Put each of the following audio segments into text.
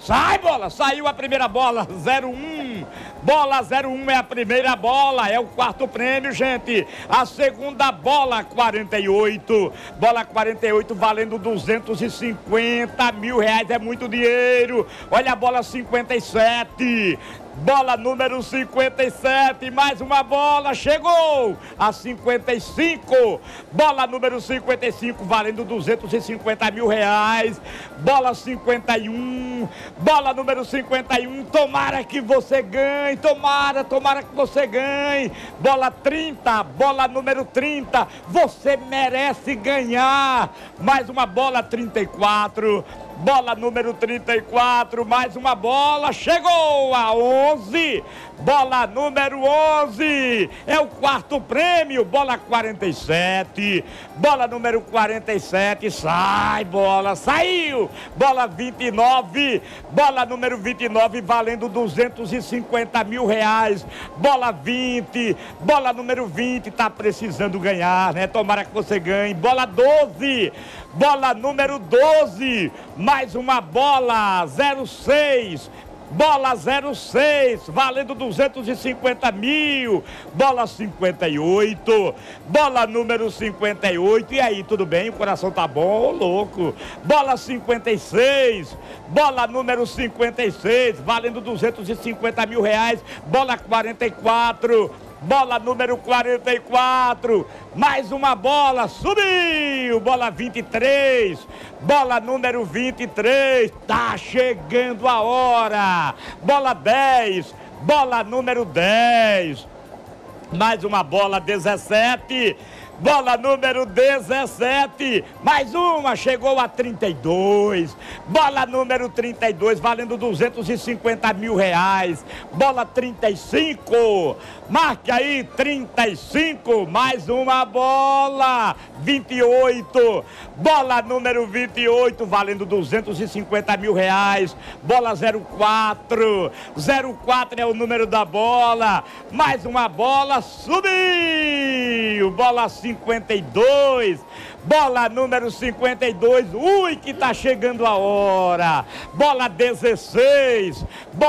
Sai, bola! Saiu a primeira bola, 01. Bola 01 é a primeira bola, é o quarto prêmio, gente. A segunda bola, 48. Bola 48 valendo 250 mil reais, é muito dinheiro. Olha a bola 57. Bola número 57, mais uma bola, chegou a 55. Bola número 55, valendo 250 mil reais. Bola 51, bola número 51, tomara que você ganhe, tomara que você ganhe. Bola 30, bola número 30, você merece ganhar. Mais uma bola 34. Bola número 34, mais uma bola, chegou a 11. Bola número 11, é o quarto prêmio, bola 47. Bola número 47, sai bola, saiu. Bola 29, bola número 29, valendo 250 mil reais. Bola 20, bola número 20, tá precisando ganhar, né? Tomara que você ganhe. Bola 12, bola número 12, mais uma bola, 06. Bola 06, valendo 250 mil. Bola 58, bola número 58. E aí, tudo bem? O coração tá bom, ô louco? Bola 56, bola número 56, valendo 250 mil reais. Bola 44. Bola número 44, mais uma bola, subiu, bola 23, bola número 23, tá chegando a hora, bola 10, bola número 10, mais uma bola 17, bola número 17, mais uma, chegou a 32, bola número 32, valendo 250 mil reais, bola 35, marque aí, 35, mais uma bola, 28, bola número 28, valendo 250 mil reais, bola 04, 04 é o número da bola, mais uma bola, subiu, bola 52, bola número 52, ui que tá chegando a hora, bola 16,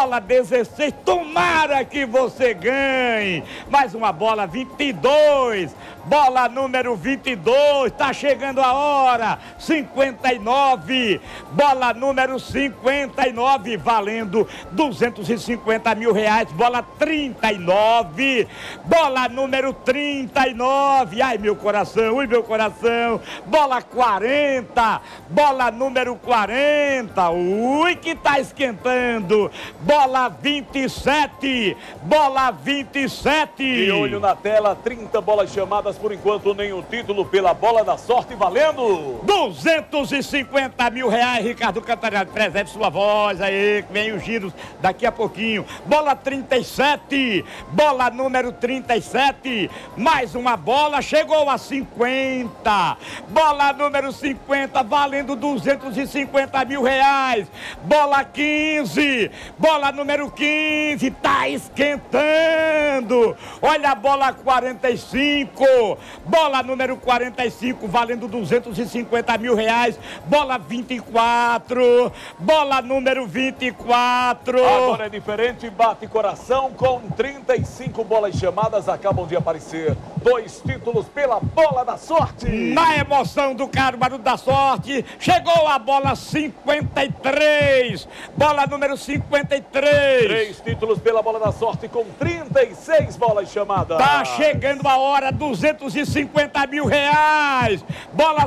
tomara que você ganhe, mais uma bola 22, bola número 22, tá chegando a hora, 59, bola número 59, valendo 250 mil reais, bola 39, bola número 39, ai meu coração, ui meu coração, bola 40, bola número 40, ui que tá esquentando, bola 27, bola 27. De olho na tela, 30 bolas chamadas, por enquanto nenhum título pela bola da sorte, valendo 250 mil reais, Ricardo Cantarelli, presente sua voz aí, que vem os giros daqui a pouquinho, bola 37, bola número 37, mais uma bola, chegou a 50, bola número 50, valendo 250 mil reais, bola 15, bola número 15, tá esquentando, olha a bola 45, bola número 45, valendo 250 mil reais, bola 24, bola número 24. Agora é diferente, bate coração com 35 bolas chamadas, acabam de aparecer 2 títulos pela bola da sorte. Na emoção do caro barulho da sorte, chegou a bola 53, bola número 53. 3 títulos pela bola da sorte com 36 bolas chamadas. Tá chegando a hora, 250 mil reais, bola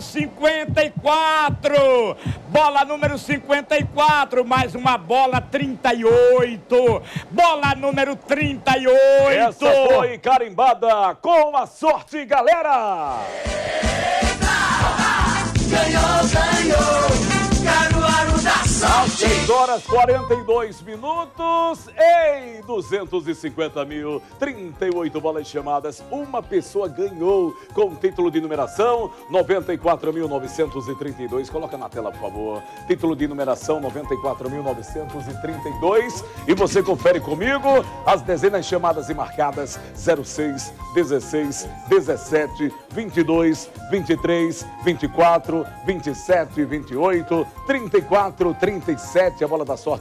54, bola número 54, mais uma bola 38, bola número 38. Essa foi carimbada com a sorte, galera! Ganhou, Caruaru da sorte. 6 horas 42 minutos, ei, 250 mil, 38 bolas chamadas, uma pessoa ganhou com título de numeração 94.932, coloca na tela por favor, título de numeração 94.932 e você confere comigo as dezenas chamadas e marcadas 06, 16, 17, 22, 23, 24, 27, 28, 34, 37, a bola da sorte